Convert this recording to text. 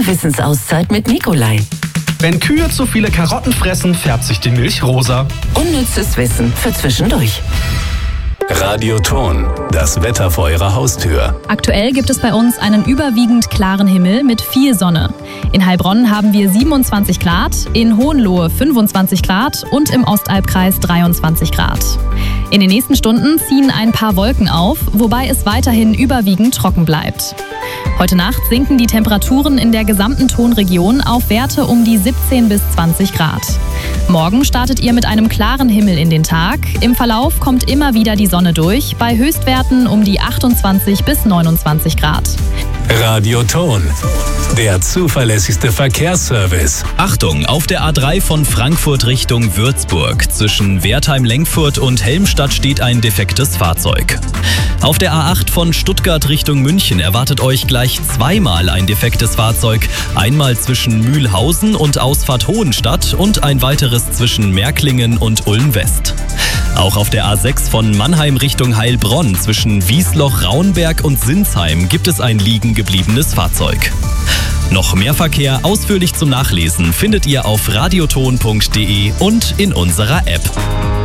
Deine Wissensauszeit mit Nikolai. Wenn Kühe zu viele Karotten fressen, färbt sich die Milch rosa. Unnützes Wissen für zwischendurch. Radioton, das Wetter vor Ihrer Haustür. Aktuell gibt es bei uns einen überwiegend klaren Himmel mit viel Sonne. In Heilbronn haben wir 27 Grad, in Hohenlohe 25 Grad und im Ostalbkreis 23 Grad. In den nächsten Stunden ziehen ein paar Wolken auf, wobei es weiterhin überwiegend trocken bleibt. Heute Nacht sinken die Temperaturen in der gesamten Tonregion auf Werte um die 17 bis 20 Grad. Morgen startet ihr mit einem klaren Himmel in den Tag. Im Verlauf kommt immer wieder die Sonne durch, bei Höchstwerten um die 28 bis 29 Grad. Radioton, der zuverlässigste Verkehrsservice. Achtung, auf der A3 von Frankfurt Richtung Würzburg. Zwischen Wertheim-Lenkfurt und Helmstadt steht ein defektes Fahrzeug. Auf der A8 von Stuttgart Richtung München erwartet euch gleich zweimal ein defektes Fahrzeug. Einmal zwischen Mühlhausen und Ausfahrt Hohenstadt und ein weiteres zwischen Märklingen und Ulm-West. Auch auf der A6 von Mannheim Richtung Heilbronn zwischen Wiesloch, Raunberg und Sinsheim gibt es ein liegen gebliebenes Fahrzeug. Noch mehr Verkehr ausführlich zum Nachlesen findet ihr auf radioton.de und in unserer App.